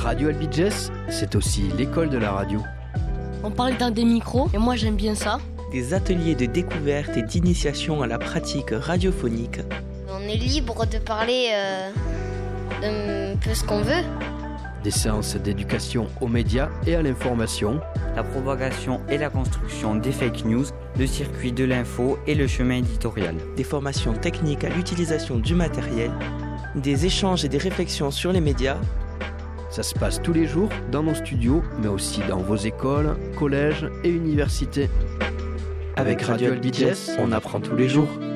Radio Albiges, c'est aussi l'école de la radio. On parle dans des micros et moi j'aime bien ça. Des ateliers de découverte et d'initiation à la pratique radiophonique. On est libre de parler d'un peu ce qu'on veut. Des séances d'éducation aux médias et à l'information. La propagation et la construction des fake news, le circuit de l'info et le chemin éditorial. Des formations techniques à l'utilisation du matériel. Des échanges et des réflexions sur les médias. Ça se passe tous les jours dans nos studios, mais aussi dans vos écoles, collèges et universités. Avec Radio Albiges, on apprend tous les jours.